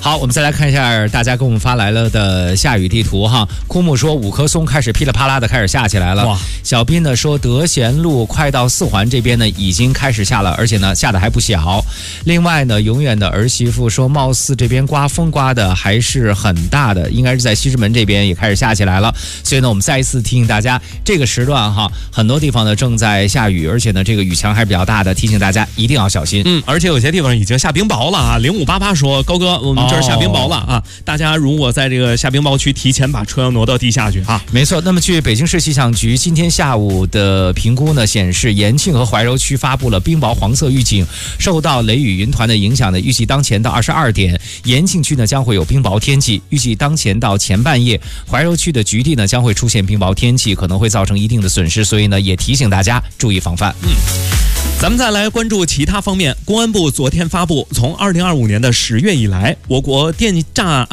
好，我们再来看一下大家给我们发来了的下雨地图哈。枯木说5棵松开始噼里啪啦的开始下起来了。小斌呢说德贤路快到4环这边呢已经开始下了，而且呢下的还不小。另外呢，永远的儿媳妇说貌似这边刮风刮的还是很大的，应该是在西直门这边也开始下起来了。所以呢，我们再一次提醒大家，这个时段哈，很多地方呢正在下雨，而且呢这个雨强还是比较大的，提醒大家一定要小心。 而且有些地方已经下冰雹了啊。0588说高哥，我们这儿下冰雹了啊，大家如果在这个下冰雹区，提前把车要挪到地下去啊。 没错，那么据北京市气象局今天下午的评估呢，显示延庆和怀柔区发布了冰雹黄色预警，受到雷雨云团的影响呢，预计当前到22点，延庆区呢将会有冰雹天气，预计当前到前半夜，怀柔区的局地呢将会出现冰雹天气，可能会造成一定的损失，所以呢也提醒大家注意防范。 咱们再来关注其他方面。公安部昨天发布，从2025年的10月以来，我国电诈案